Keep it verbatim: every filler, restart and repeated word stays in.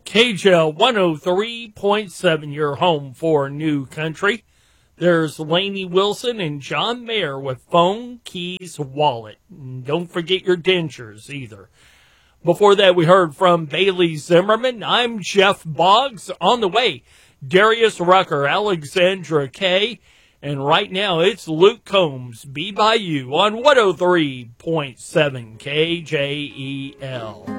K J L one oh three point seven, your home for New Country. There's Lainey Wilson and John Mayer with Phone, Keys, Wallet. And don't forget your dentures either. Before that, we heard from Bailey Zimmerman. I'm Jeff Boggs. On the way, Darius Rucker, Alexandra Kay. And right now, it's Luke Combs, Be By You on one oh three point seven K J E L.